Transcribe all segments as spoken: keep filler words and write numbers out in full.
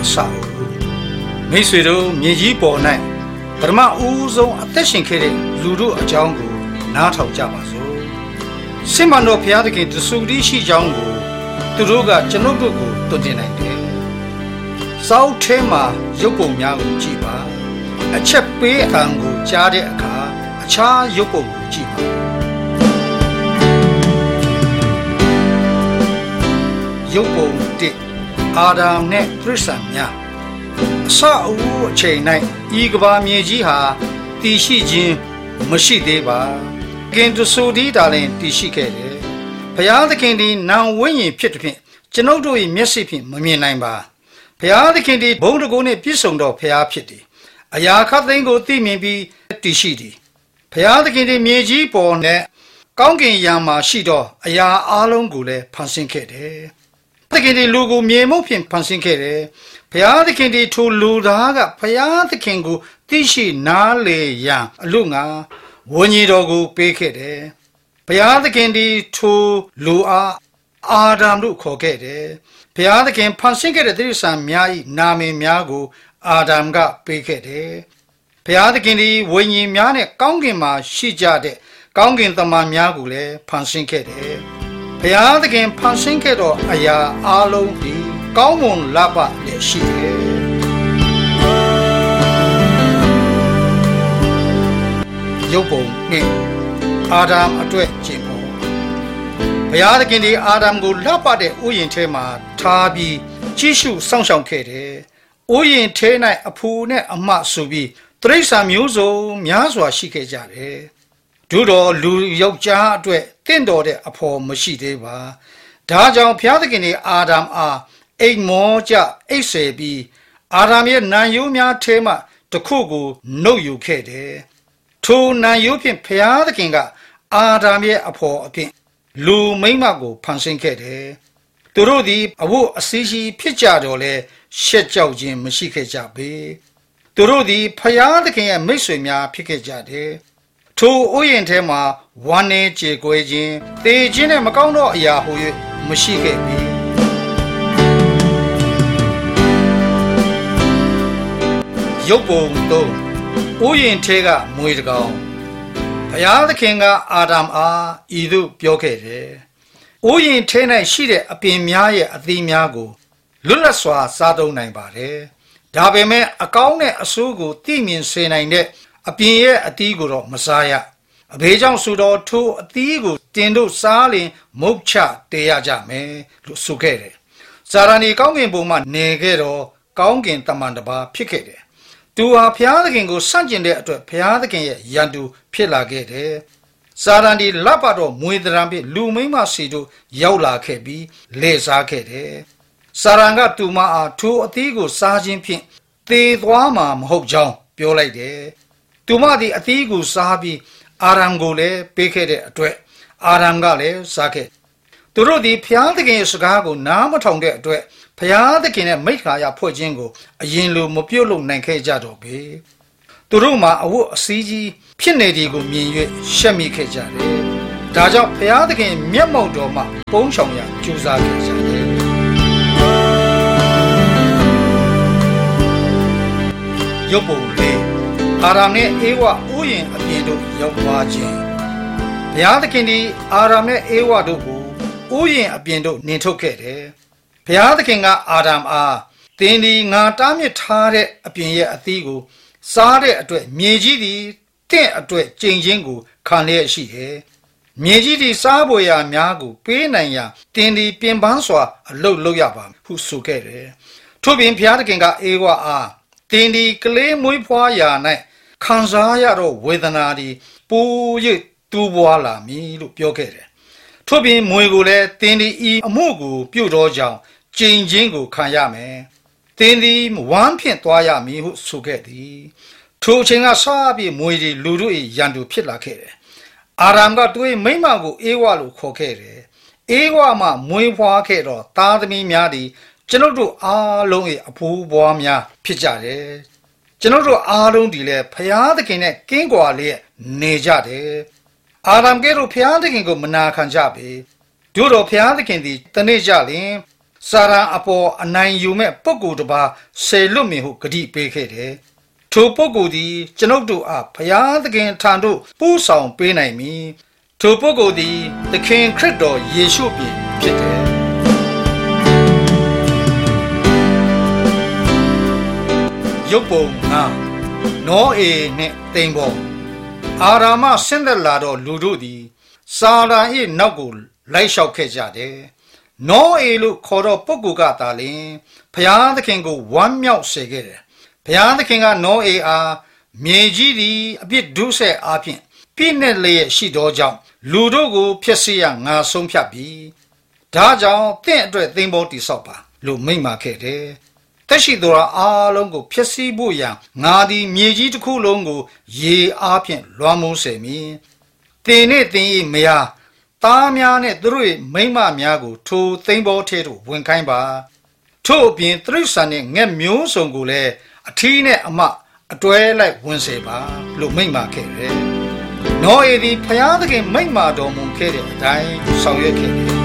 ဆောက်မိတ်ဆွေတို့မြေကြီးပေါ်၌ပထမဦးဆုံးအသက်ရှင်ခဲ့တဲ့လူတို့အကြောင်းကိုနားထောင်ကြပါစို့စစ်မှန်တော်ဘုရားသခင်တဆူတည်းရှိကြောင်းကိုသူတို့ကကျွန်ုပ်တို့ကိုတွင်တင်နိုင်တယ်စောက်ထဲမှာရုပ်ပုံများကိုကြည့်ပါအချက်ပေးအံကိုကြားတဲ့အခါအခြားရုပ်ပုံကိုကြည့်ပါရုပ်ပုံတစ်အာဒါမ်နဲ့သရစ္စာများအစအဦးအချိန်၌ဤကဘာမြေကြီးဟာတည်ရှိခြင်းမရှိသေးပါကင်တဆူဒီတာလင်တည်ရှိခဲ့တယ်ဘုရားသခင်ဒီနာဝိညာဉ်ဖြစ်တဲ့ဖြင့်ကျွန်ုပ်တို့၏မျက်စိဖြင့်မမြင်နိုင်ပါဘုရားသခင်ဒီဘုံတကုနှင့်ပြည့်စုံသောဘုရားဖြစ်သည်အရာခတ်သိမ်းကိုသိမြင်ပြီးတည်ရှိသည်ဘုရားသခင်ဒီမြေကြီးပေါ်နဲ့ကောင်းကင်ယံမှာရှိသောအရာအလုံးကိုလည်းဖန်ဆင်းခဲ့တယ်သခင်ဒီလူကိုမြေမှုဖြင့်ဖန်ဆင်းခဲ့တယ်ဘုရားသခင်ဒီထိုလူသားကဘုရားသခင်ကိုသိရှိနားလေရန်အလို့ငါဝိညာဉ်တော်ကိုပေးခဲ့တယ်ဘုရားသခင်ဒီထိုလူအားအာဒမ်တို့ခေါ်ခဲ့တယ်ဘုရားသခင်ဖန်ဆင်းခဲ့တဲ့တိရစ္ဆာန်များ၏နာမည်များကိုအာဒမ်ကပေးခဲ့တယ်ဘုရားသခင်ဒီဝိညာဉ်များနဲ့ကောင်းကင်မှာရှိကြတဲ့ကောင်းကင်သမန်များကိုလည်းဖန်ဆင်းခဲ့တယ်ဘုရားသခင်ဖန်ဆင်းခဲ့သောအရာအလုံးဒီကောင်းမွန်လှပလည်းရှိတယ်ရုပ်ပုံနဲ့အာဒမ်အတွက်ကျင့်ဖို့ဘုရားသခင်ဒီအာဒမ်ကိုလှပတဲ့ဥယျာဉ်ထဲမှာထားပြီးကြည့်ရှုစောင့်ရှောက်ခဲ့တယ်ဥယျာဉ်ထဲ၌အဖူနဲ့အမဆိုပြီးတိရစ္ဆာန်မျိုးစုံများစွာရှိခဲ့ကြတယ်တို့တော်လူယောက်ျားအတွက်တင့်တော်တဲ့အဖော်မရှိသေးပါဒါကြောင့်ဘုရားသခင်ဒီအာဒမ်အားအိမ်မောကြအိတ်ဆယ်ပြီးအာဒမ်ရဲ့နံရိုးများထဲမှတစ်ခုကိုနှုတ်ယူခဲ့တယ်ထိုနံရိုးဖြင့်ဘုရားသခင်ကအာဒမ်ရဲ့အဖော်အဖြစ်လူမိန်းမကိုဖန်ဆင်းခဲ့တယ်သူတို့သည်အဝတ်အစည်းရှိဖြစ်ကြတော့လဲရှက်ကြောက်ခြင်းမရှိခဲ့ကြပေသူတို့သည်ဘုရားသခင်ရဲ့မိတ်ဆွေများဖြစ်ခဲ့ကြတယ်ထိုဥယျာဉ်ထဲမှာဝမ်းနည်းကြေကွဲခြင်းတေခြင်းနဲ့မကောင်းသောအရာဟူ၍မရှိခဲ့ပေရုပ်ပုံသုံးဥယျာဉ်ထဲကမွေတကောင်ဘုရားသခင်ကအာဒမ်အားဤသို့ပြောခဲ့တယ်ဥယျာဉ်ထဲ၌ရှိတဲ့အပင်များရဲ့အသီးများကိုလွတ်လပ်စွာစားသုံးနိုင်ပါတယ်ဒါပေမဲ့အကောင်းနဲ့အဆိုးကိုသိမြင်စေနိုင်တဲ့အပင်ရဲ့အသီးကိုတော့မစားရအဘေးကြောင့်ဆိုတော့ထိုအသီးကိုတင်တို့စားလင်မုတ်ချတေရကြမယ်လို့ဆိုခဲ့တယ်စာရဏီကောင်းကင်ဘုံမှာနေခဲ့တော့ကောင်းကင်တမန်တစ်ပါးဖြစ်ခဲ့တယ်သူဟာဘုရားသခင်ကိုဆန့်ကျင်တဲ့အတွက်ဘုရားသခင်ရဲ့ရန်သူဖြစ်လာခဲ့တယ်စာရဏီလပ်ပါတော့မွေတရံဖြစ်လူမိန်းမစီတို့ရောက်လာခဲ့ပြီးလေစားခဲ့တယ်စာရန်ကသူမအားထိုအသီးကိုစားခြင်းဖြင့်သေသွားမှာမဟုတ်ကြောင်းပြောလိုက်တယ်သူမသည်အသီးကိုစားပြီးအာရမ်ကိုလည်းပေးခဲ့တဲ့အတွက်အာရမ်ကလည်းစားခဲ့သူတို့သည်ဘုရားသခင်ရဲ့စကားကိုနားမထောင်တဲ့အတွက်ဘုရားသခင်ရဲ့မိစ္ဆာယဖွဲ့ခြင်းကိုအရင်လိုမပြုတ်လို့နိုင်ခဲ့ကြတော့ပေသူတို့မှာအဝတ်အစည်းကြီးဖြစ်နေသည်ကိုမြင်၍ရှက်မိခဲ့ကြတယ်ဒါကြောင့်ဘုရားသခင်မျက်မှောက်တော်မှာပုံးဆောင်ရကြိုးစားခဲ့ကြတယ်ရုပ်ပုံလေးအာရမ်နဲ့အေဝဥယျာဉ်အပြင်တို့ရောက်သွားခြင်းဘုရားသခင်ဒီအာရမ်နဲ့အေဝတို့ကိုဥယျာဉ်အပြင်တို့နှင်ထုတ်ခဲ့တယ်ဘုရားသခင်ကအာဒမ်အားသင်ဒီငါတားမြစ်ထားတဲ့အပြင်ရဲ့အသီးကိုစားတဲ့အတွက်မြေကြီးသည်တင့်အတွက်ကျိန်ချင်းကိုခံလျက်ရှိတယ်မြေကြီးသည်စားဖို့ရာများကိုပေးနိုင်ရာတင်ဒီပြင်ပန်းစွာအလုတ်လုပ်ရပါဟုဆိုခဲ့တယ်ထို့ပြင်ဘုရားသခင်ကအေဝါအားတင်ဒီကလေးမွေးဖွားရာ၌ခံစားရတော့ဝေဒနာသည်ပို၍တူးပွားလာမည်လို့ပြောခဲ့တယ်ထို့ပြင်မွေကိုလည်းတင်ဒီဤအမှုကိုပြုတ်တော်ကြောင့်ကျိန်ချင်းကိုခံရမယ်တင်ဒီဝမ်းဖြင့်သွားရမည်ဟုဆိုခဲ့သည်ထိုအချိန်ကစပြီးမွေဒီလူတို့၏ရန်သူဖြစ်လာခဲ့တယ်အာရမ်ကသူ၏မိန်းမကိုအေဝါလို့ခေါ်ခဲ့တယ်အေဝါမှမွေးဖွားခဲ့တော့သားသမီးများသည်ကျွန်ုပ်တို့အားလုံး၏အဖိုးဘွားများဖြစ်ကြတယ်ကျွန်ုပ်တို့အားလုံးဒီလဲဖျားသခင်နဲ့ကင်းကွာလျက်နေကြတယ်အာရမ်ကဲတို့ဖျားသခင်ကိုမနာခံကြပေတို့တော့ဖျားသခင်သည်တနေ့ကြလင်စာရန်အပေါ်အနိုင်ယူမဲ့ပုဂ္ဂိုလ်တစ်ပါးဆေလွတ်မည်ဟုဂတိပေးခဲ့တယ်ထိုပုဂ္ဂိုလ်သည်ကျွန်ုပ်တို့အားဘုရားသခင်ထံသို့ပို့ဆောင်ပေးနိုင်မည်ထိုပုဂ္ဂိုလ်သည်သခင်ခရစ်တော်ယေရှုဖြစ်ဖြစ်တယ်ရုပ်ပုံငါနောအေနှင့်တိမ်ပေါ်အာရာမဆင်းသက်လာသောလူတို့သည်စာရန်၏နောက်ကိုလိုက်လျှောက်ခဲ့ကြတယ်နောအေလို့ခေါ်တော့ပုဂ္ဂိုလ်ကသာလျှင်ဘုရားသခင်ကိုဝမ်းမြောက်စေခဲ့တယ်ဘုရားသခင်ကနောအေအားမြေကြီးသည်အပြစ်ဒုစရိုက်အားဖြင့်ပြည့်နှက်လျက်ရှိသောကြောင့်လူတို့ကိုဖျက်ဆီးရငါဆုံးဖြတ်ပြီဒါကြောင့်တင့်အတွက်သင်္ဘောတိဆောက်ပါလို့မိန့်မာခဲ့တယ်တက်ရှိသောအားလုံးကိုဖျက်ဆီးဖို့ရန်ငါသည်မြေကြီးတစ်ခုလုံးကိုရေအားဖြင့်လွှမ်းမိုးစေမည်တင်နှင့်တင်၏မယားသားများနဲ့သူတို့၏မိန်းမများကိုထိုသင်္ဘောထဲသို့ဝင်ခိုင်းပါထို့အပြင်တိရစ္ဆာန်နှင့်ငှက်မျိုးစုံကိုလည်းအထီးနဲ့အမအတွဲလိုက်ဝင်စေပါလို့မိန့်မာခဲ့တယ်နောအေသည်ဘုရားသခင်မိန့်မာတော်မူခဲ့တဲ့အတိုင်းဆောင်ရွက်ခဲ့တယ်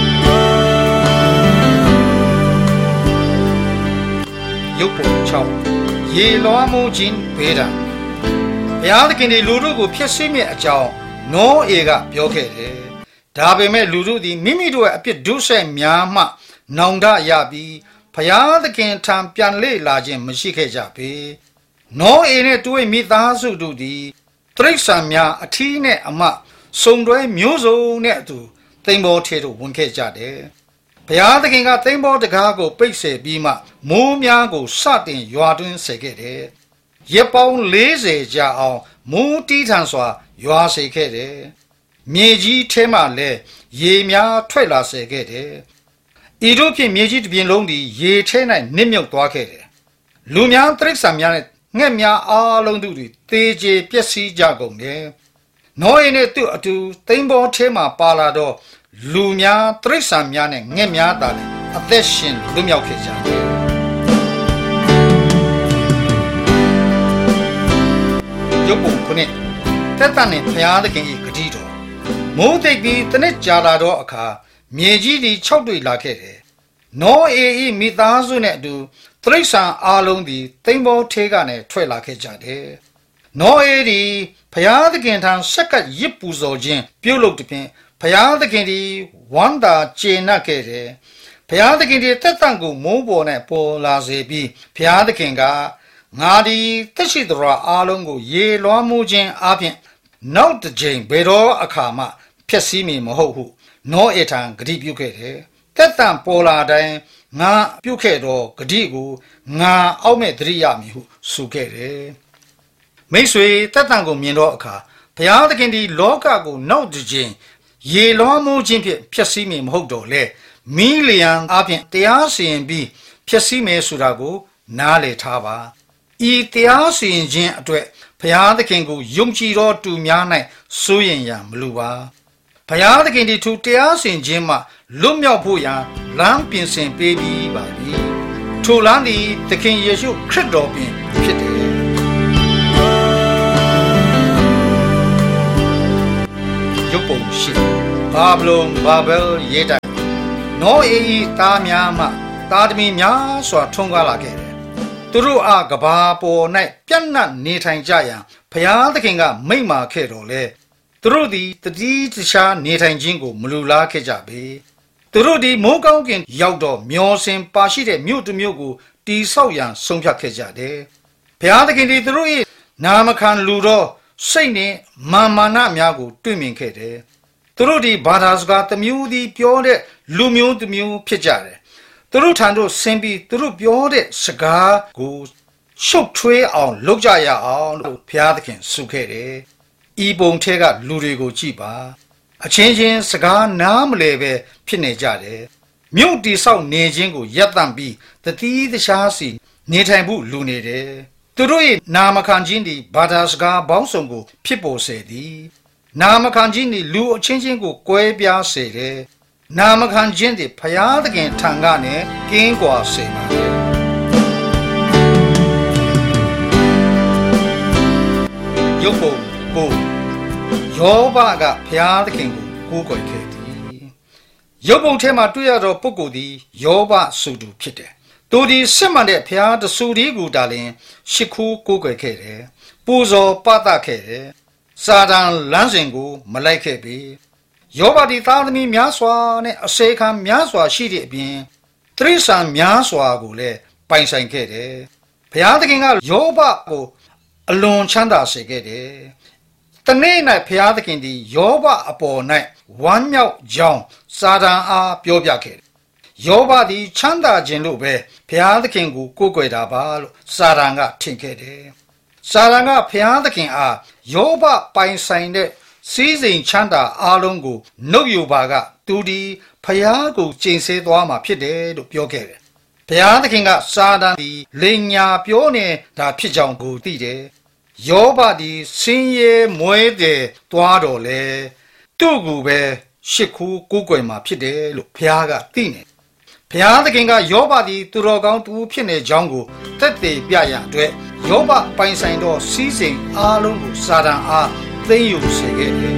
ရုပ်ပုံ၆ရေလွှမ်းမိုးခြင်းဘေးဒဏ်ဘုရားသခင်ဒီလူတို့ကိုဖျက်ဆီးမြစ်အကြောင်းနောအေကပြောခဲ့တယ်ဒါပေမဲ့လူတို့သည်မိမိတို့ရဲ့အပြစ်ဒုစရိုက်များမှနောင်တရပြီးဘုရားသခင်ထံပြန်လေလာခြင်းမရှိခဲ့ကြပေနောအေနဲ့သူ၏မိသားစုတို့သည်တိရစ္ဆာန်များအထီးနဲ့အမစုံတွဲမျိုးစုံနဲ့အတူသင်္ဘောထဲသို့ဝင်ခဲ့ကြတယ်ဘုရားသခင်ကသင်္ဘောတကားကိုပိတ်စေပြီးမှမိုးများကိုစတင်ရွာသွင်းစေခဲ့တယ်ရက်ပေါင်း၄၀ကြာအောင်မိုးတီးထန်စွာရွာစေခဲ့တယ်မြေကြီးထဲမှလည်းရေများထွက်လာစေခဲ့တယ်ဤတို့ဖြင့်မြေကြီးတစ်ပြင်လုံးသည်ရေထဲ၌နစ်မြုပ်သွားခဲ့တယ်လူများတိရစ္ဆာန်များနဲ့ငှက်များအားလုံးတို့သည်သေကျေပျက်စီးကြကုန်တယ်နောအေနဲ့သူ့အတူသင်္ဘောထဲမှပါလာတော့လူများတိရစ္ဆာန်များနဲ့ငှက်များသာလည်းအသက်ရှင်လွတ်မြောက်ခဲ့ကြတယ်ရုပ်ပုံခုနှစ်တက်တန်နဲ့ဘုရားသခင်၏ဂတိတော်မိုးတိတ်ပြီးတစ်နှစ်ကြာလာတော့အခါမြေကြီးသည်ခြောက်တွေ့လာခဲ့တယ်နောအေ၏မိသားစုနဲ့အတူတိရစ္ဆာန်အားလုံးသည်သင်္ဘောထဲကနေထွက်လာခဲ့ကြတယ်နောအေသည်ဘုရားသခင်ထံဆက်ကပ်ရစ်ပူဇော်ခြင်းပြုလုပ်သည်ဖြင့်ဘုရားသခင်သည်ဝမ်းသာကျေနပ်ခဲ့တယ်ဘုရားသခင်သည်တက်တန်ကိုမိုးပေါ်နဲ့ပေါ်လာစေပြီးဘုရားသခင်ကငါသည်တက်ရှိသောအားလုံးကိုရေလွှမ်းမိုးခြင်းအပြင်နောက်တစ်ကြိမ်ဘယ်တော့အခါမှဖျက်ဆီးမည်မဟုတ်ဟုနောအေထံဂတိပြုခဲ့တယ်တက်တန်ပေါ်လာတိုင်းငါပြုခဲ့သောဂတိကိုငါအောက်မဲ့သတိရမည်ဟုဆိုခဲ့တယ်မိတ်ဆွေတက်တန်ကိုမြင်တော့အခါဘုရားသခင်သည်လောကကိုနောက်တစ်ကြိမ်ရေလွှမ်းမိုးခြင်းဖြင့်ဖျက်ဆီးမည်မဟုတ်တော့လေမီးလျံအပြင်တရားစီရင်ပြီးဖျက်ဆီးမယ်ဆိုတာကိုနားလည်ထားပါဤတရားစီရင်ခြင်းအတွက်ဘုရားသခင်ကိုယုံကြည်သောသူများ၌စိုးရင်ရမလိုပါဘုရားသခင်ဒီသူတရားစီရင်ခြင်းမှလွတ်မြောက်ဖို့ရန်လမ်းပြင်ဆင်ပေးပြီးပါပြီထိုလမ်းသည်သခင်ယေရှုခရစ်တော်ပင်ဖြစ်တယ်ရုပ်ပုံရှိဘာဗလုန်ဘာဘဲလ်ရေးတိုက်နောအေဤသားများမှသားသမီးများစွာထွန်းကားလာခဲ့တယ်သူတို့အားကဘာပေါ်၌ပြန့်နှံ့နေထိုင်ကြရန်ဘုရားသခင်ကမိန့်မာခဲ့တော်လေသူတို့သည်တတိတခြားနေထိုင်ခြင်းကိုမလူလားခဲ့ကြပေသူတို့သည်မိုးကောင်းကင်ရောက်တော့မျောစင်ပါရှိတဲ့မြို့တစ်မြို့ကိုတီဆောက်ရန်ဆုံးဖြတ်ခဲ့ကြတယ်ဘုရားသခင်သည်သူတို့၏နာမခံလူတော်စိတ်နှင့်မာမာနများကိုတွေ့မြင်ခဲ့တယ်သူတို့သည်ဘာသာစကားတစ်မျိုးသည်ပြောတဲ့လူမျိုးတစ်မျိုးဖြစ်ကြတယ်သူတို့ထံသို့ဆင်းပြီးသူတို့ပြောတဲ့စကားကိုရှုပ်ထွေးအောင်လုပ်ကြရအောင်လို့ဘုရားသခင်ဆုခဲ့တယ်ဤပုံထဲကလူတွေကိုကြည့်ပါအချင်းချင်းစကားနားမလည်ပဲဖြစ်နေကြတယ်မြို့တိဆောက်နေခြင်းကိုရပ်တန့်ပြီးတတိတခြားစီနေထိုင်မှုလူနေတယ်သူတို့၏နာမခံခြင်းသည်ဘာသာစကားပေါင်းစုံကိုဖြစ်ပေါ်စေသည်နာမခံခြင်းသည်လူအချင်းချင်းကိုကွဲပြားစေတယ်နာမခံခြင်းသည်ဘုရားသခင်ထံကနေကင်းကွာစေပါတယ်ရုပ်ပုံကိုယောဘကဘုရားသခင်ကိုကိုးကွယ်ခဲ့သည်ရုပ်ပုံထဲမှာတွေ့ရသောပုဂ္ဂိုလ်သည်ယောဘဆိုသူဖြစ်တယ်သူဒီစစ်မှန်တဲ့ဘုရားတဆူဒီကိုတာလင်ရှစ်ခိုးကိုးကွယ်ခဲ့တယ်ပူဇော်ပသခဲ့တယ်စာတန်လမ်းစဉ်ကိုမလိုက်ခဲ့ပေယောဘဒီသားသမီးများစွာနဲ့အစေခံများစွာရှိတဲ့အပြင်တရိษံများစွာကိုလည်းပိုင်ဆိုင်ခဲ့တယ်ဘုရားသခင်ကယောဘကိုအလွန်ချမ်းသာစေခဲ့တယ်တနေ့၌ဘုရားသခင်သည်ယောဘအပေါ်၌ဝမ်းမြောက်ကြောင်းစာတန်အားပြောပြခဲ့တယ်ယောဘသည်ချမ်းသာခြင်းလို့ပဲဘုရားသခင်ကိုကိုးကွယ်တာပါလို့စာတန်ကထင်ခဲ့တယ်စာတန်ကဘုရားသခင်အားယောဘပိုင်ဆိုင်တဲ့စီးစိမ်ချမ်းသာအားလုံးကိုနှုတ်ယူပါကသူဒီဘုရားကိုကျင့်စေသွားမှာဖြစ်တယ်လို့ပြောခဲ့တယ်ဘုရားသခင်ကစာတန်ဒီလိန်ညာပြောနေတာဖြစ်ကြောင်းကိုသိတယ်ယောဘဒီဆင်းရဲမွဲတယ်သွားတော်လေသူ့ကိုပဲရှစ်ခိုးကိုးကွယ်မှာဖြစ်တယ်လို့ဘုရားကသိနေဘုရားသခင်ကယောဘဒီသူတော်ကောင်းသူဖြစ်နေကြောင်းကိုသက်သေပြရန်အတွက်ယောဘပိုင်ဆိုင်သောစီးစိမ်အားလုံးကိုစာတန်အားသိမ်းယူစေခဲ့တယ်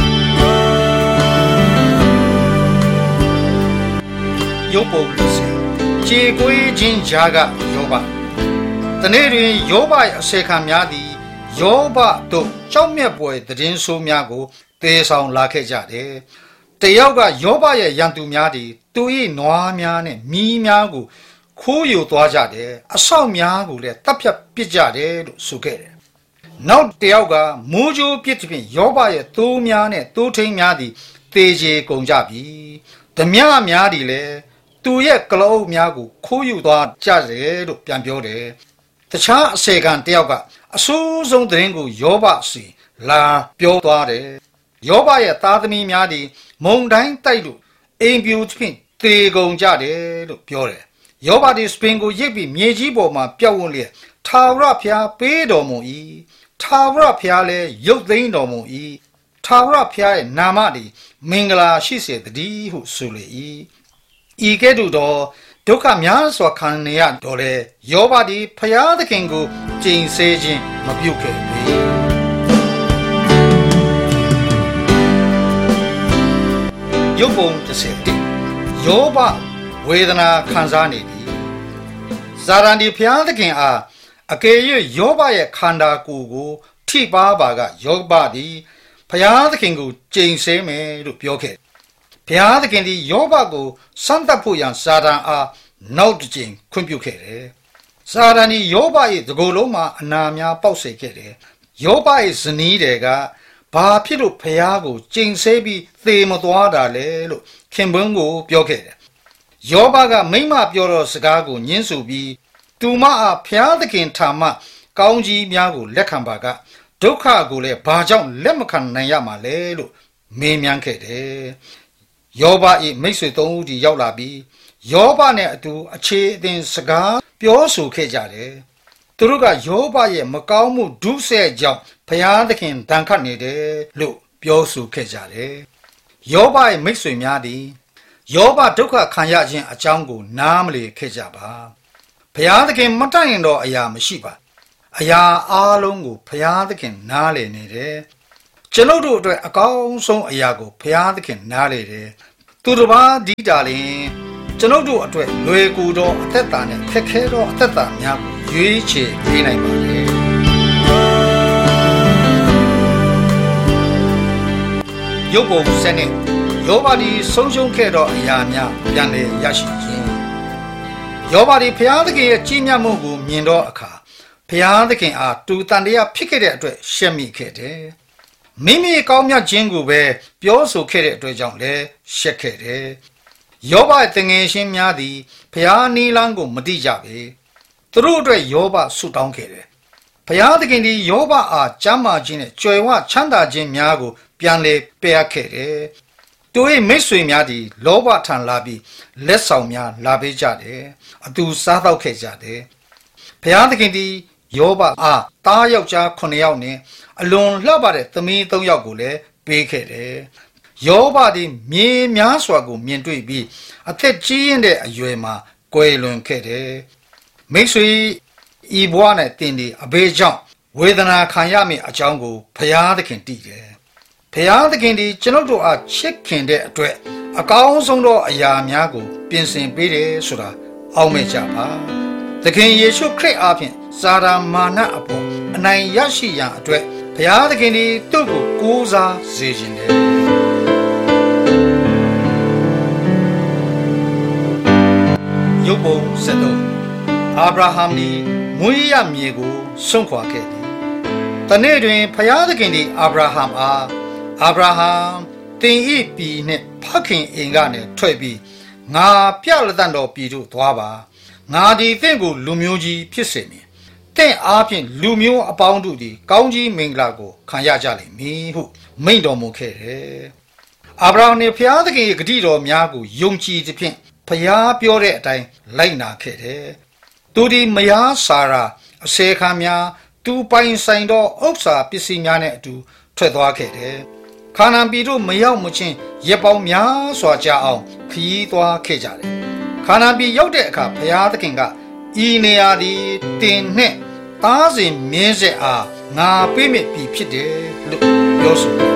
ယောဘစေခြေကိုယ်ချင်းကြားကယောဘတနေ့တွင်ယောဘရဲ့အစေခံများသည်ယောဘတို့ကြောက်မြတ်ပွဲသတင်းဆိုးများကိုသေဆောင်လာခဲ့ကြတယ်တယောက်ကယောဘရဲ့ရန်သူများသည်သူ၏နွားများနဲ့မီးများကိုခိုးယူသွားကြတယ်အဆောက်များကိုလည်းတပ်ဖြတ်ပစ်ကြတယ်လို့ဆိုခဲ့တယ်နောက်တယောက်ကမိုးကြိုးပစ်ဖြင့်ယောဘရဲ့သိုးများနဲ့သိုးထိန်းများသည်သေချေကုန်ကြပြီဓမြများသည်လည်းသူရဲ့ကလောအုပ်များကိုခိုးယူသွားကြတယ်လို့ပြန်ပြောတယ်တခြားအစေခံတယောက်ကအဆိုးဆုံးသတင်းကိုယောဘစီလာပြောသွားတယ်ယောဘရဲ့သားသမီးများသည်မုန်တိုင်းတိုက်လို့အိမ်ပြူဖြင့်သေကုန်ကြတယ်လို့ပြောတယ်ယောဘဒီစပင်ကိုရိပ်ပြီးမြေကြီးပေါ်မှာပြောက်ဝန်းလျက်ထာဝရဘုရားပေးတော်မူ၏ထာဝရဘုရားလည်းရုပ်သိမ်းတော်မူ၏ထာဝရဘုရားရဲ့နာမသည်မင်္ဂလာရှိစေတည်းဟုဆိုလေ၏ဤကဲ့သို့သောဒုက္ခများစွာခံနေရတော့လေယောဘဒီဘုရားသခင်ကိုကျင့်စေခြင်းမပြုခဲ့ပေရုပ်ပုံတစ်ဆယ်ယောဘဝေဒနာခံစားနေသည်ဇာရန်ဒီဘုရားသခင်အားအကယ်၍ယောဘရဲ့ခန္ဓာကိုယ်ကိုထိပါပါကယောဘသည်ဘုရားသခင်ကိုကျင့်စေမယ်လို့ပြောခဲ့ဘုရားသခင်သည်ယောဘကိုစမ်းသပ်ဖို့ရန်စာတန်အားနောက်တစ်ကြိမ်ခွင့်ပြုခဲ့တယ်စာတန်ဒီယောဘရဲ့တကိုယ်လုံးမှာအနာများပေါက်စေခဲ့တယ်ယောဘရဲ့ဇနီးတွေကဘာဖြစ်လို့ဘုရားကိုကျင့်စေပြီးသေမသွားတာလဲလို့ခင်ပွန်းကိုပြောခဲ့တယ်ယောဘကမိမပြောတော့စကားကိုညှင်းဆူပြီးသူမအားဘုရားသခင်ထာမကောင်းကြီးများကိုလက်ခံပါကဒုက္ခကိုလည်းဘာကြောင့်လက်မခံနိုင်ရမှာလဲလို့မေးမြန်းခဲ့တယ်ယောဘ၏မိတ်ဆွေသုံးဦးဒီရောက်လာပြီးယောဘနဲ့အတူအခြေအတင်စကားပြောဆိုခဲ့ကြတယ်သူတို့ကယောဘရဲ့မကောင်းမှုဒုစရိုက်ကြောင့်ဘုရားသခင်ဒဏ်ခတ်နေတယ်လို့ပြောဆိုခဲ့ကြတယ်ယောဘရဲ့မိတ်ဆွေများသည်ယောဘဒုက္ခခံရခြင်းအကြောင်းကိုနားမလည်ခဲ့ကြပါဘုရားသခင်မတတ်ရင်တော့အရာမရှိပါအရာအားလုံးကိုဘုရားသခင်နားလည်နေတယ်ကျွန်ုပ်တို့အတွက်အကောင်းဆုံးအရာကိုဘုရားသခင်နားလည်တယ်သူတစ်ပါးဒီတာလင်ကျွန်ုပ်တို့အတွက်လွယ်ကူသောအသက်တာနဲ့ခက်ခဲသောအသက်တာများကိုရွေးချယ်ပေးနိုင်ပါလေရုပ်ပုံစနစ်ယောဘဒီဆုံးရှုံးခဲ့သောအရာများပြန်လည်ရရှိခြင်းယောဘဒီဘုရားသခင်ရဲ့ကြီးမြတ်မှုကိုမြင်သောအခါဘုရားသခင်အားတူတန်တရားဖြစ်ခဲ့တဲ့အတွက်ရှက်မိခဲ့တယ်မိမိကောင်းမြတ်ခြင်းကိုပဲပြောဆိုခဲ့တဲ့အတွက်ကြောင့်လည်းရှက်ခဲ့တယ်ယောဘတငယ်ချင်းများသည်ဘုရားနီလန်းကိုမတိကြပေသူတို့အတွက်ယောဘဆုတောင်းခဲ့တယ်ဘုရားသခင်သည်ယောဘအားကျမ်းမာခြင်းနဲ့ကြွယ်ဝချမ်းသာခြင်းများကိုပြန်လည်ပေးအပ်ခဲ့တယ်သူ၏မိတ်ဆွေများသည်လောဘထံလာပြီးလက်ဆောင်များလာပေးကြတယ်အတူစားတော့ခဲ့ကြတယ်ဘုရားသခင်သည်ယောဘအားသားယောက်ျားခုနှစ်ယောက်နဲ့အလွန်လှပတဲ့သမီးသုံးယောက်ကိုလည်းပေးခဲ့တယ်ယောဘသည်မြေများစွာကိုမြင်တွေ့ပြီးအသက်ကြီးရင်တဲ့အရွယ်မှာကွယ်လွန်ခဲ့တယ်မိတ်ဆွေဤဘဝနဲ့တင်ဒီအဘေးကြောင့်ဝေဒနာခံရမည့်အကြောင်းကိုဘုရားသခင်သိတယ်ဘုရားသခင်ဒီကျွန်ုပ်တို့အားချစ်ခင်တဲ့အတွက်အကောင်းဆုံးသောအရာများကိုပြင်ဆင်ပေးတယ်ဆိုတာအောက်မေ့ကြပါသခင်ယေရှုခရစ်အားဖြင့်စာရာမာနအပေါ်အနိုင်ရရှိရန်အတွက်ဘုရားသခင်သည်သူ့ကိုကိုးစားစေခြင်းတယ်ယုပ်ပုံစက်တော့အာဗြဟံသည်မွေးရမြေကိုစွန့်ခွာခဲ့သည်တနေ့တွင်ဘုရားသခင်သည်အာဗြဟံအားအာဗြဟံတင်ဤပြည်နှင့်ဖခင်အိမ်ကနေထွက်ပြီးငါပြလက်တန်တော်ပြည်သို့သွားပါငါဒီသင်ကိုလူမျိုးကြီးဖြစ်စေမည်တင့်အားဖြင့်လူမျိုးအပေါင်းတို့သည်ကောင်းကြီးမင်္ဂလာကိုခံရကြလိမ့်မည်ဟုမိန့်တော်မူခဲ့တယ်အာဗြဟံနှင့်ဘုရားသခင်၏ဂတိတော်များကိုယုံကြည်သဖြင့်ဘုရားပြောတဲ့အတိုင်းလိုက်နာခဲ့တယ်သူသည်မယားစာရာအစေခံများသူပိုင်ဆိုင်သောဥစ္စာပစ္စည်းများနဲ့အတူထွက်သွားခဲ့တယ်ခါနာန်ပြည်သို့မရောက်မချင်းရက်ပေါင်းများစွာကြာအောင်ခရီးသွားခဲ့ကြတယ်ခါနာန်ပြည်ရောက်တဲ့အခါဘုရားသခင်ကဤနေရာသည်တင်နှင့်သားစဉ်မြင်းဆက်အားငါပေးမြစ်ပြီဖြစ်တယ်လို့ပြောဆိုတယ်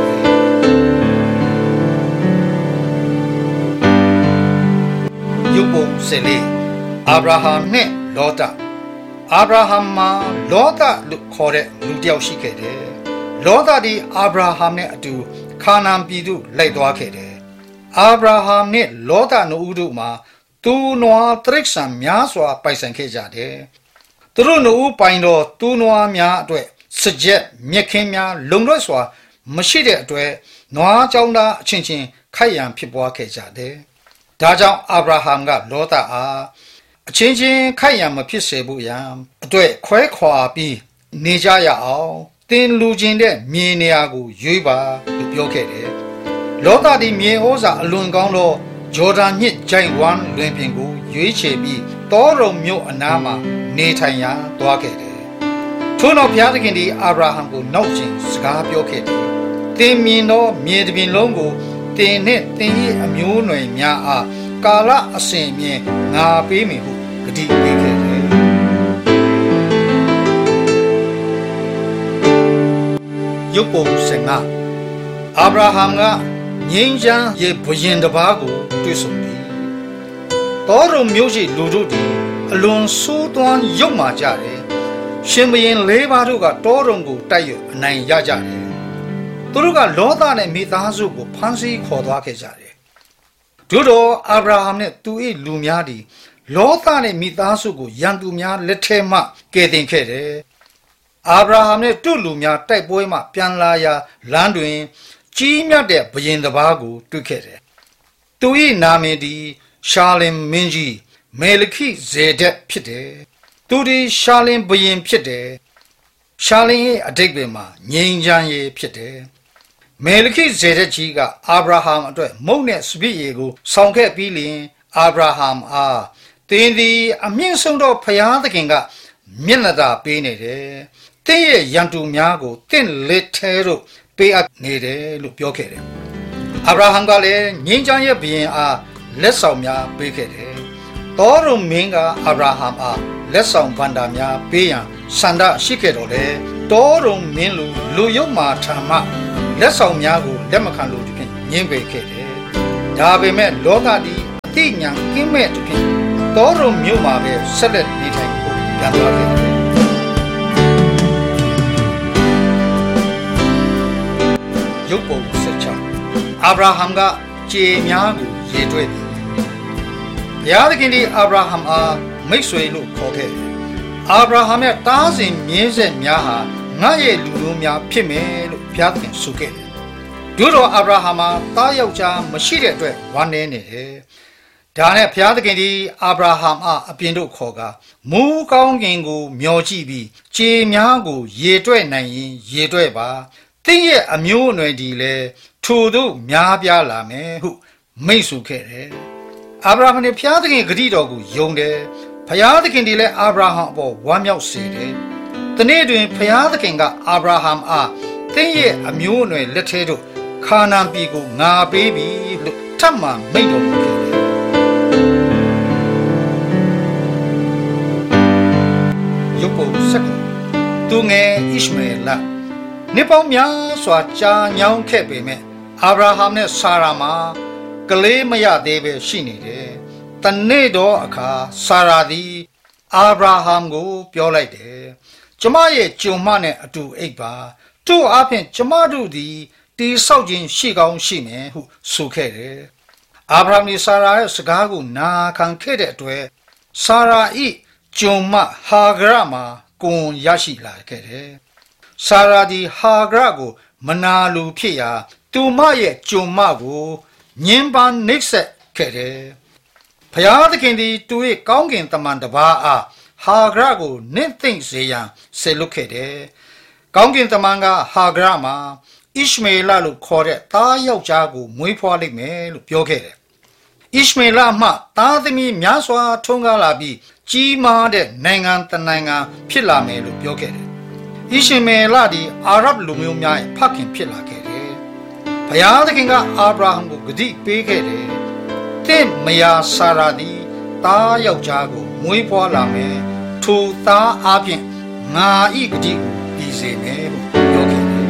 ယုပ်ပုံစလေးအာဗြဟံနဲ့လောတအာဗြဟံမှာလောတလို့ခေါ်တဲ့လူတစ်ယောက်ရှိခဲ့တယ်လောတသည်အာဗြဟံနဲ့အတူခါနာန်ပြည်သို့လိုက်သွားခဲ့တယ်အာဗြဟံနဲ့လောတနှစ်ဦးတို့မှာသူနွားတရိษံများစွာပိုင်ဆိုင်ခဲ့ကြတယ်သူတို့နှစ်ဦးပိုင်တော်သူနွားများအတွက်စကြက်မြက်ခင်းများလုံလောက်စွာမရှိတဲ့အတွက်နွားကြောင်းသားအချင်းချင်းခိုက်ရန်ဖြစ်ပွားခဲ့ကြတယ်ဒါကြောင့်အာဗြဟံကလောတအားအချင်းချင်းခိုက်ရန်မဖြစ်စေဖို့ရန်အတွက်ခွဲခွာပြီးနေကြရအောင်သင်လူချင်းတဲ့မြေနေရာကိုရွေးပါလို့ပြောခဲ့တယ်လောတသည်မြေဩဇာအလွန်ကောင်းသောဂျော်ဒန်မြစ်ဂျိုင်ဝမ်လွင်ပြင်ကိုရွေးချယ်ပြီးတောရုံမြို့အနားမှာနေထိုင်ရာသွားခဲ့တယ်ထို့နောက်ဘုရားသခင်သည်အာဗြဟံကိုနောက်ကျင်စကားပြောခဲ့တယ်သင်မြင်သောမြေတစ်ပြင်လုံးကိုသင်နှင့်သင်၏အမျိုးအနွယ်များအားကာလအစဉ်မြင်ငါပေးမည်ဟုဂတိပေးခဲ့တယ်ယုပ်ပုံစငါအာဗြဟံကငြိမ်းချမ်းရဲ့ဘုရင်တစ်ပါးကိုတွေ့ဆုံသည်တောရုံမျိုးရှိလူတို့သည်အလွန်ဆိုးသွမ်းရုပ်မာကြတယ်ရှင်ဘုရင်လေးပါးတို့ကတောရုံကိုတိုက်ရွအနိုင်ရကြတယ်သူတို့ကလောသနဲ့မိသားစုကိုဖမ်းဆီးခေါ်သွားခဲ့ကြတယ်တို့တော့အာဗြဟံနဲ့သူ၏လူများသည်လောသနဲ့မိသားစုကိုရန်သူများလက်ထဲမှကယ်တင်ခဲ့တယ်အာဗြဟံနဲ့သူ့လူများတိုက်ပွဲမှပြန်လာရာလမ်းတွင်ကြီးမြတ်တဲ့ဘုရင်တစ်ပါးကိုတွေ့ခဲ့တယ်သူ၏နာမည်သည်ရှာလင်မင်းကြီးမေလခိဇေဒက်ဖြစ်တယ်သူသည်ရှာလင်ဘုရင်ဖြစ်တယ်ရှာလင်ရဲ့အဓိပ္ပာယ်မှာငြိမ်းချမ်းရေးဖြစ်တယ်မေလခိဇေဒက်ကြီးကအာဗြဟံအတွက်မုန့်နဲ့စပျစ်ရည်ကိုဆောင်ခဲ့ပြီးလျှင်အာဗြဟံအားသင်သည်အမြင့်ဆုံးသောဘုရားသခင်ကမျက်နှာသာပေးနေတယ်သင်ရဲ့ရန်သူများကိုသင်လက်ထဲသို့ပေးအပ်နေတယ်လို့ပြောခဲ့တယ်အာဗြဟံကလည်းငြိမ်းချမ်းရဲ့ဘုရင်အားလက်ဆောင်များပေးခဲ့တယ်တောရုံမင်းကအာဗြဟံအားလက်ဆောင်ဗန္တာများပေးရန်ဆန္ဒရှိခဲ့တော်လေတောရုံမင်းလူလူယုံမာထံမှလက်ဆောင်များကိုလက်မခံလို့ဖြင့်ညှင်းပယ်ခဲ့တယ်ဒါပေမဲ့လောကသည်အသိဉာဏ်ကင်းမဲ့ဖြင့်တောရုံမြို့မှာပဲဆက်လက်နေထိုင်ဖို့ပြန်သွားခဲ့တယ်ယုပ်ပုံဆက်ချအာဗြဟံကခြေများကိုရေတွဲသည်ဘုရားသခင်သည်အာဗြဟံအားမိတ်ဆွေလို့ခေါ်ခဲ့တယ်အာဗြဟံရဲ့တားစဉ်မြင်းဆက်များဟာငါရဲ့လူမျိုးများဖြစ်မယ်လို့ဘုရားသခင်ဆိုခဲ့တယ်တို့တော့အာဗြဟံမှာတားယောက်ျားမရှိတဲ့အတွက်ဝမ်းနည်းနေတယ်ဒါနဲ့ဘုရားသခင်သည်အာဗြဟံအားအပြင်တို့ခေါ်ကာမူးကောင်းကင်ကိုမျှော်ကြည့်ပြီးခြေများကိုရေတွဲနိုင်ရင်ရေတွဲပါသင်ရဲ့အမျိုးအနွယ်ဒီလဲထိုတို့များပြားလာမယ်ဟုမိန့်ဆိုခဲ့တယ်အာဗြဟံနဲ့ဘုရားသခင်ဂတိတော်ကိုယုံတယ်ဘုရားသခင်ဒီလဲအာဗြဟံအပေါ်ဝမ်းမြောက်စေတယ်တနေ့တွင်ဘုရားသခင်ကအာဗြဟံအားသင်ရဲ့အမျိုးအနွယ်လက်ထဲသို့ခါနာန်ပြည်ကိုငါပေးပြီလို့ထပ်မံမိန့်တော်မူခဲ့တယ်ယုပ်ပုံဆက်သူငယ်ဣရှမေလနေပေါင်းများစွာကြာညောင်းခဲ့ပေမဲ့အာဗြဟံနဲ့ဆာရာမှာကလေးမရသေးပဲရှိနေတယ်။တနေ့တော့အခါဆာရာသည်အာဗြဟံကိုပြောလိုက်တယ်။ကျမရဲ့ကြုံမနဲ့အတူအိပ်ပါ။ထို့အပြင်ကျမတို့သည်တိဆောက်ခြင်းရှိကောင်းရှိမယ်ဟုဆိုခဲ့တယ်။အာဗြဟံဒီဆာရာရဲ့စကားကိုနာခံခဲ့တဲ့အတွက်ဆာရာ၏ကြုံမဟာဂရမှာကွန်ရရှိလာခဲ့တယ်။ဆာရာဒီဟာဂရကိုမနာလိုဖြစ်ရာသူမရဲ့ကြုံမကိုညင်ပန်းနှိပ်စက်ခဲ့တယ်။ဘုရားသခင်သည်သူ၏ကောင်းကင်တမန်တစ်ပါးအားဟာဂရကိုနင့်သိမ့်စေရန်ဆေလွတ်ခဲ့တယ်။ကောင်းကင်တမန်ကဟာဂရမှာဣရှမေလလို့ခေါ်တဲ့သားယောက်ျားကိုမွေးဖွားလိုက်မယ်လို့ပြောခဲ့တယ်။ဣရှမေလမှသားသမီးများစွာထွန်းကားလာပြီးကြီးမားတဲ့နိုင်ငံတနိုင်ငံဖြစ်လာမယ်လို့ပြောခဲ့တယ်။ဣရှမေလဒီအာရဗ်လူမျိုးများရဲ့ဖခင်ဖြစ်လာခဲ့တယ်။ဘုရားသခင်ကအာဗြဟံကိုဂတိပေးခဲ့တယ်။တင့်မယာဆာရာဒီသားယောက်ျားကိုမွေးဖွားလာမယ်။ထိုသားအပြင်ငါဤဂတိကိုပြီးစေမယ်လို့ပြောခဲ့တယ်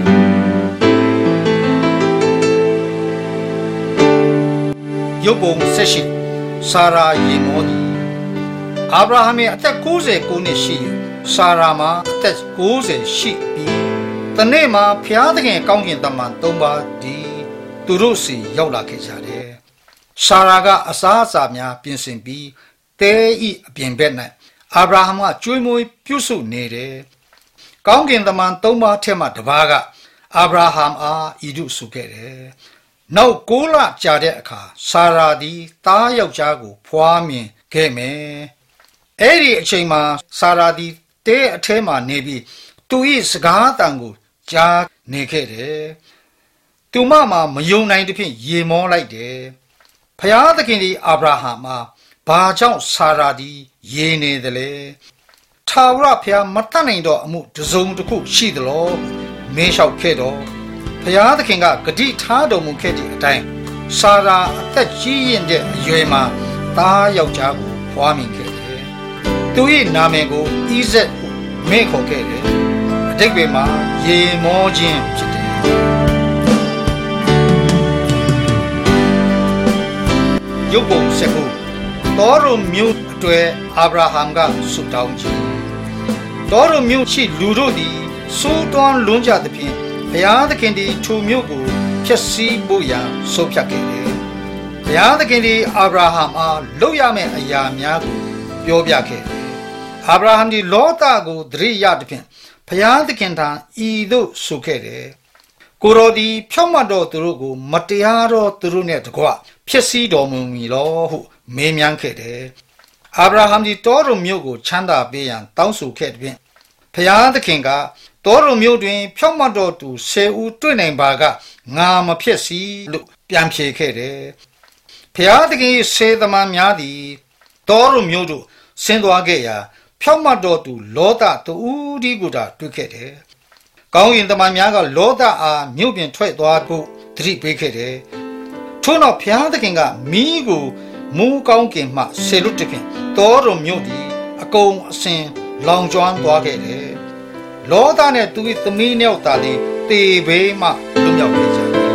။ယုပ်ပုံဆက်ရှိဆာရာယေမောဒီအာဗြဟံရဲ့အသက်၉၉နှစ်ရှိဆာရာမှာအသက်၉၀ရှိပြီးတနေ့မှာဖျားသခင်ကောင်းကင်တမန်၃ပါးဒီသူတို့စီရောက်လာခဲ့ကြတယ်။ဆာရာကအစားအစာများပြင်ဆင်ပြီးတဲဤအပြင်ဘက်၌အာဗြဟံကကျွေးမွေးပြုစုနေတယ်။ကောင်းကင်တမန်၃ပါးထဲမှတစ်ပါးကအာဗြဟံအားဤသို့ဆိုခဲ့တယ်။နောက်၉လကြာတဲ့အခါဆာရာသည်သားယောက်ျားကိုဖွားမြင်ခဲ့မယ်။အဲ့ဒီအချိန်မှာဆာရာသည်တဲအထဲမှာနေပြီးသူ၏စကားတန်ကိုကြားနေခဲ့တယ်။သူမမှာမယုံနိုင်တဲ့ဖြင့်ရေမောလိုက်တယ်။ဖျားသခင်သည်အာဗြဟံမှာဘာကြောင့်ဆာရာသည်ရေနေသလဲ။ထာဝရဘုရားမတတ်နိုင်တော့အမှုတစ်စုံတစ်ခုရှိသလားမင်းလျှောက်ခဲ့တော့ဘုရားသခင်ကဂတိထားတော်မူခဲ့တဲ့အတိုင်းဆာရာအသက်ကြီးရင့်တဲ့အရွယ်မှာသားယောက်ျားကိုဖွားမြင်ခဲ့တယ်။သူ၏နာမည်ကိုဣဇက်ဟုမေ့ခေါ်ခဲ့တယ်။အတိတ်ပဲမှာရေမောခြင်းဖြစ်တယ်။ယုပ်ပုံစက်ကိုတော်ရုံမြို့အတွဲအာဗြဟံကဆုတောင်းခြင်းတော်ရုံမြို့ရှိလူတို့သည်စိုးတွန်းလွန်းကြသဖြင့်ဘုရားသခင်သည်ထိုမြို့ကိုဖျက်ဆီးဖို့ရန်ဆုံးဖြတ်ခဲ့တယ်။ဘုရားသခင်သည်အာဗြဟံအားလုပ်ရမယ့်အရာများကိုပြောပြခဲ့တယ်။အာဗြဟံသည်လောသကိုသတိရသဖြင့်ဘုရားသခင်ထံဤသို့ဆိုခဲ့တယ်။ကိုရောသည်ဖြောင့်မတ်တော်သူတို့ကိုမတရားသောသူတို့နှင့်တကွဖျက်ဆီးတော်မူမည်လောဟုမေးမြန်းခဲ့တယ်။အာဗြဟံသည်တောရုံမြို့ကိုချမ်းသာပေးရန်တောင်းဆိုခဲ့သဖြင့်ဘုရားသခင်ကတောရုံမြို့တွင်ဖြောင့်မတ်တော်သူဆယ်ဦးတွေ့နိုင်ပါကငါမဖြစ်စီလို့ပြန်ဖြေခဲ့တယ်။ဘုရားသခင်၏စေတမန်များသည်တောရုံမြို့သို့ဆင်းသွားခဲ့ရာဖြောင့်မတ်တော်သူလောသတူဦးဒီကိုသာတွေ့ခဲ့တယ်။ကောင်းကင်တမန်များကလောသအားမြို့ပြင်ထွက်သွားဖို့သတိပေးခဲ့တယ်။ထို့နောက်ဘုရားသခင်ကမီးကိုမူးကောင်းကင်မှဆေလွတ်တဲ့ဖြင့်တောရုံမြို့သည်အကုန်အစင်လောင်ကျွမ်းသွားခဲ့တယ်။လောသနဲ့သူ၏သမီးနှစ်ယောက်သားလေးတေဘေးမှလွတ်မြောက်ခဲ့ကြတယ်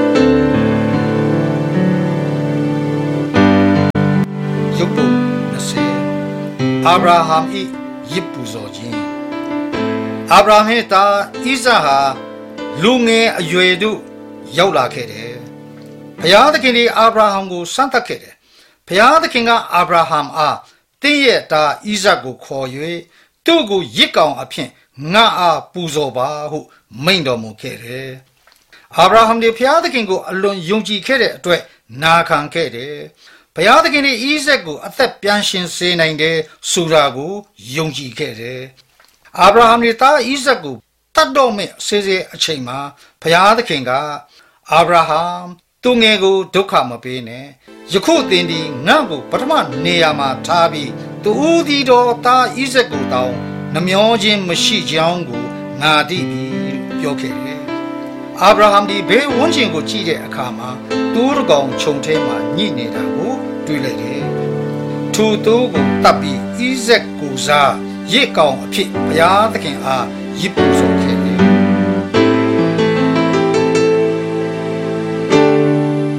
။ယုပ်ပုံနှစ်ဆယ်အာဗြဟံ၏ယစ်ပူဇော်ခြင်းအာဗြဟံ၏သားဣဇာဟာလူငယ်အရွယ်တို့ရောက်လာခဲ့တယ်။ဘုရားသခင်သည်အာဗြဟံကိုစမ်းသပ်ခဲ့တယ်။ဘုရားသခင်ကအာဗြဟံအားတင်းရဲ့သားဣဇက်ကိုခေါ်၍သူ့ကိုရစ်ကောင်အဖြစ်ငါအားပူဇော်ပါဟုမိန့်တော်မူခဲ့တယ်။အာဗြဟံဒီဘုရားသခင်ကိုအလွန်ယုံကြည်ခဲ့တဲ့အတွက်နာခံခဲ့တယ်။ဘုရားသခင်ဒီဣဇက်ကိုအသက်ပြန်ရှင်စေနိုင်တယ်ဆိုတာကိုယုံကြည်ခဲ့တယ်။အာဗြဟံဒီသားဣဇက်ကိုတတ်တော်မဲ့စေစေအချိန်မှာဘုရားသခင်ကအာဗြဟံသူငယ်ကိုဒုက္ခမပေးနဲ့ယခုသင်ဒီငါ့ကိုပထမနေရာမှာထားပြီးသူဦးဒီတော်သားဣဇက်ကိုတောင်းနှမျောခြင်းမရှိကြောင်းကိုငါသိပြီလို့ပြောခဲ့တယ်။အာဗြဟံဒီဘေးဝန်းကျင်ကိုကြည့်တဲ့အခါမှာတူးတကောင်ခြုံထဲမှာညှိနေတာကိုတွေ့လိုက်တယ်။ထိုတူးကိုတပ်ပြီးဣဇက်ကိုစားရစ်ကောင်အဖြစ်ဘုရားသခင်အားရစ်ပူဇော်ခဲ့တယ်။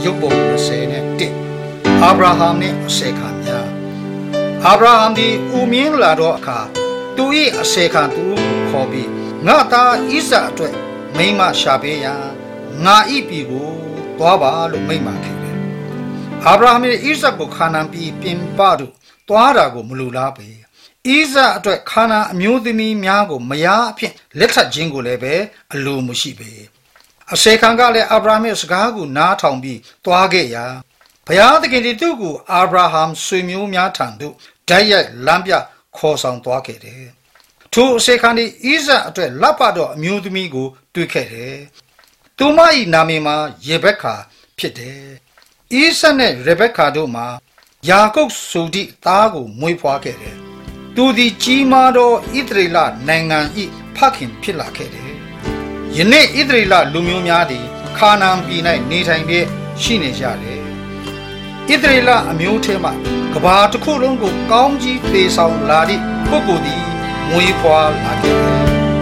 ရုပ်ပုံ၂၀နဲ့၁အာဗြဟံနှင့်အစေခံများအာဗြဟံသည်ဦးမြင့်လာသောအခါသူ၏အစေခံသူကိုခေါ်ပြီးငါသားဣဇာအတွက်မိန်းမရှာပေးရန်ငါဤပြည်ကိုသွားပါလို့မိန့်ပါခဲ့တယ်အာဗြဟံ၏ဣဇာကိုခါနာန်ပြည်ပြင်ပသို့သွားတာကိုမလိုလားပေဣဇာအတွက်ခါနာန်အမျိုးသမီးများကိုမယားအဖြစ်လက်ထပ်ခြင်းကိုလည်းပဲအလိုမရှိပေအစေခံကလည်းအာဗြဟံရဲ့စကားကိုနားထောင်ပြီးသွားခဲ့ရာဘုရားသခင်သည်သူ့ကိုအာဗြဟံဆွေမျိုးများထံသို့ဓာတ်ရိုက်လမ်းပြခေါ်ဆောင်သွားခဲ့တယ်ထိုအစေခံသည်ဣဇာအတွက်လက်ပတ်တော်အမျိုးသမီးကိုတွေ့ခဲ့တယ်သူမ၏နာမည်မှာယေဘက်ခါဖြစ်တယ်ဣဇာနဲ့ရေဘက်ခါတို့မှာယာကုပ်ဆိုသည့်သားကိုမွေးဖွားခဲ့တယ်သူသည်ကြီးမားသောဣသရေလနိုင်ငံ၏ဖခင်ဖြစ်လာခဲ့တယ်ယနေ့ဣသရေလလူမျိုးများသည်ခါနာန်ပြည်၌နေထိုင်ပြီးရှိနေကြတယ်ဣသရေလအမျိုးထဲမှကဘာတစ်ခုလုံးကိုကောင်းကြီးပေးဆောင်လာသည့်ပုဂ္ဂိုလ်သည်မွေးဖွားလာခဲ့တယ်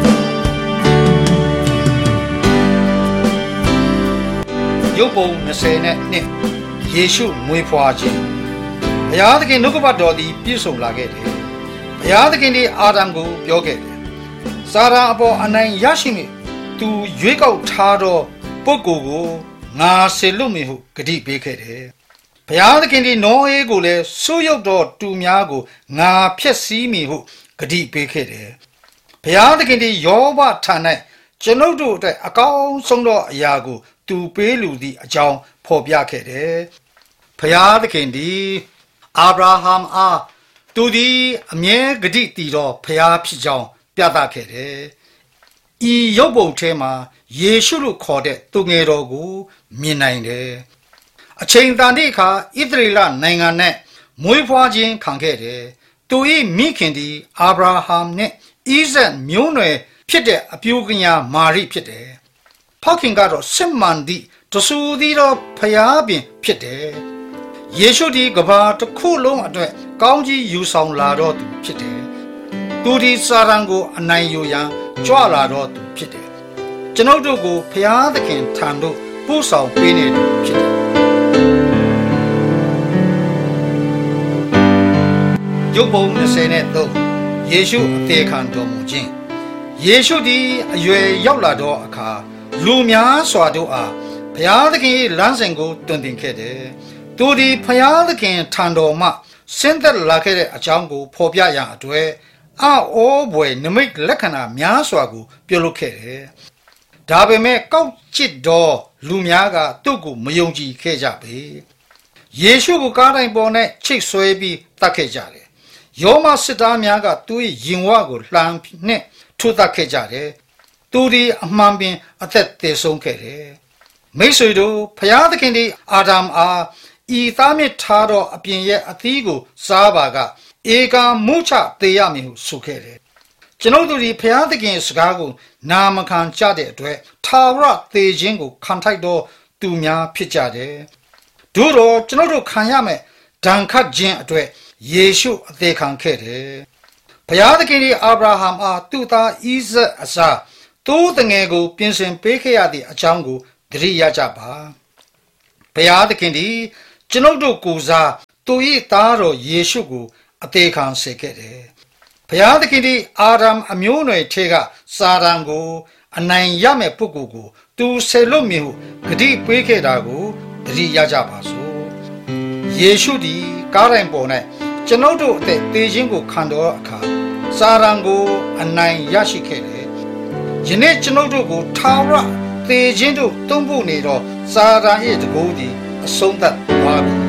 ရုပ်ပုံ၂၀နဲ့၂ယေရှုမွေးဖွားခြင်းဘုရားသခင်နှုတ်ကပတ်တော်သည်ပြည့်စုံလာခဲ့တယ်ဘုရားသခင်သည်အာဒံကိုပြောခဲ့တယ်စာရာအပေါ်အနိုင်ရရှိမည်သူရွေးကောက်ထားသောပုဂ္ဂိုလ်ကိုငါစေလွတ်မည်ဟုဂတိပေးခဲ့တယ်ဘုရားသခင်သည်နောဟေကိုလည်းဆုရုပ်သောတူများကိုငါဖျက်ဆီးမည်ဟုဂတိပေးခဲ့တယ်ဘုရားသခင်သည်ယောဘထံ၌ကျွန်ုပ်တို့အတွက်အကောင်းဆုံးသောအရာကိုသူပေးလူသည့်အကြောင်းဖော်ပြခဲ့တယ်ဘုရားသခင်သည်အာဗြဟံအားသူသည်အမြဲဂတိတည်သောဘုရားဖြစ်ကြောင်းပြသခဲ့တယ်ဤရုပ်ပုံထဲမှာယေရှုလို့ခေါ်တဲ့သူငယ်တော်ကိုမြင်နိုင်တယ်အချိန်တန်တဲ့အခါဣသရေလနိုင်ငံနဲ့မွေးဖွားခြင်းခံခဲ့တယ်သူ၏မိခင်သည်အာဗြဟံနဲ့ဣဇက်မျိုးနွယ်ဖြစ်တဲ့အပြိုကညာမာရိဖြစ်တယ်ဖခင်ကတော့စစ်မှန်သည့်တဆူသီးသောဖျားပင်ဖြစ်တယ်ယေရှုသည်ကဘာတစ်ခုလုံးအတွက်ကောင်းကြီးယူဆောင်လာတော့သူဖြစ်တယ်သူဒီစာရန်ကိုအနိုင်ယူရန်ကြွလာတော့သူဖြစ်တယ်ကျွန်ုပ်တို့ကိုဖျားသခင်ထံသို့ပို့ဆောင်ပေးနေသူဖြစ်တယ်ရုပ်ပုံ၂၀နဲ့၃ယေရှုအသေးခံတော်မူခြင်းယေရှုသည်အရွယ်ရောက်လာသောအခါလူများစွာတို့အားဘုရားသခင်၏လမ်းစဉ်ကိုတွင်တင်ခဲ့တယ်သူသည်ဘုရားသခင်ထံတော်မှဆင်းသက်လာခဲ့တဲ့အကြောင်းကိုဖော်ပြရန်အတွက်အောဩဘွယ်နမိတ်လက္ခဏာများစွာကိုပြုလုပ်ခဲ့တယ်ဒါပေမဲ့ကောက်ကျစ်သောလူများကသူ့ကိုမယုံကြည်ခဲ့ကြပေယေရှုကိုကားတိုင်းပေါ်၌ချိတ်ဆွဲပြီးတတ်ခဲ့ကြတယ်ယောမစစ်သားများကသူ၏ရင်ဝကိုလှမ်းနှင့်ထိုးတတ်ခဲ့ကြတယ်သူသည်အမှန်ပင်အသက်သေဆုံးခဲ့တယ်မိတ်ဆွေတို့ဖျားသခင်သည်အာဒမ်အားဤသားမြစ်ထားသောအပြင်ရဲ့အသီးကိုစားပါကဧကံမုချသေရမည်ဟုဆိုခဲ့တယ်ကျွန်ုပ်တို့ဒီဖျားသခင်စကားကိုနာမခံကြတဲ့အတွက်ထာဝရသေခြင်းကိုခံထိုက်သောသူများဖြစ်ကြတယ်တို့တော့ကျွန်ုပ်တို့ခံရမယ်ဒဏ်ခတ်ခြင်းအတွက်ယေရှုအသေးခံခဲ့တယ်ဘုရားသခင်၏အာဗြဟံအားသူ့သားဣဇက်အစားသိုးတငယ်ကိုပြင်ဆင်ပေးခဲ့ရသည့်အကြောင်းကိုသတိရကြပါဘုရားသခင်သည်ကျွန်ုပ်တို့ကိုယ်စားသူ၏သားတော်ယေရှုကိုအသေးခံစေခဲ့တယ်ဘုရားသခင်သည်အာဒမ်အမျိုးနွယ်ထဲကစာရန်ကိုအနိုင်ရမဲ့ပုဂ္ဂိုလ်ကိုသူဆေလွတ်မည်ဟုဂတိပေးခဲ့တာကိုသတိရကြပါစို့ယေရှုသည်ကားတိုင်းပေါ်၌ကျွန်ုပ်တို့အသက်သေခြင်းကိုခံတော်အခါစာရန်ကိုအနိုင်ရရှိခဲ့တယ်ယနေ့ကျွန်ုပ်တို့ကိုထာဝရသေခြင်းတို့တွန်းပို့နေတော့စာရန်ရဲ့တကူသည်အဆုံးသတ်သွားပြီ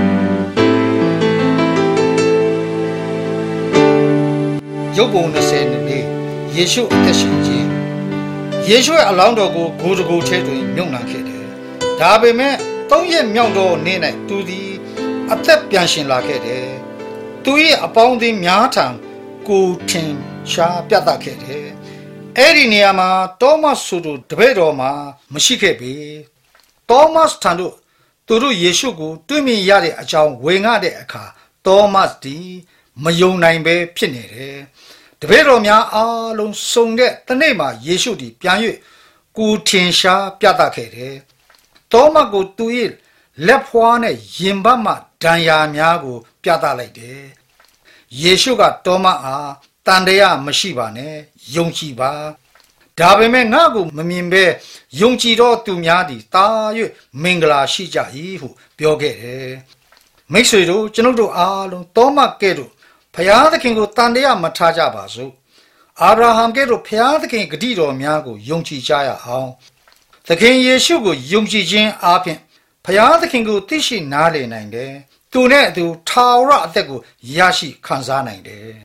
ရုပ်ပုံ၂၀နဲ့ယေရှုအသက်ရှင်ခြင်းယေရှုရဲ့အလောင်းတော်ကိုဂိုးတကူထဲတွင်မြုပ်နှံခဲ့တယ်ဒါပေမဲ့သုံးရက်မြောက်သောနေ့၌သူသည်အသက်ပြန်ရှင်လာခဲ့တယ်သူ၏အပေါင်းအသင်းများထံကိုထင်ရှားပြသခဲ့တယ်အဲ့ဒီနေရာမှာတောမတ်ဆိုသူတပည့်တော်မှာမရှိခဲ့ပေတောမတ်ထံသို့သူတို့ယေရှုကိုတွေ့မြင်ရတဲ့အကြောင်းဝင်ငှတဲ့အခါတောမတ်သည်မယုံနိုင်ပဲဖြစ်နေတယ်တပည့်တော်များအားလုံးစုံတဲ့တနေ့မှာယေရှုသည်ပြန်၍ကိုထင်ရှားပြသခဲ့တယ်တောမတ်ကိုသူ၏လက်ဖွားနဲ့ရင်ဘတ်မှဒဏ်ရာများကိုပြသလိုက်တယ်ယေရှုကတောမအားတန်တရားမရှိပါနဲ့ယုံကြည်ပါဒါပေမဲ့ငါ့ကိုမမြင်ဘဲယုံကြည်သောသူများသည်တာ၍မင်္ဂလာရှိကြ၏ဟုပြောခဲ့တယ်မိတ်ဆွေတို့ကျွန်ုပ်တို့အားလုံးတောမကဲ့သို့ဖျားသခင်ကိုတန်တရားမထားကြပါစို့အာဗြဟံကဲ့သို့ဖျားသခင်ဂတိတော်များကိုယုံကြည်ကြရအောင်သခင်ယေရှုကိုယုံကြည်ခြင်းအပြင်ဖျားသခင်ကိုသိရှိနားလည်နိုင်တယ်သူနဲ့အတူထာဝရအသက်ကိုရရှိခံစားနိုင်တယ်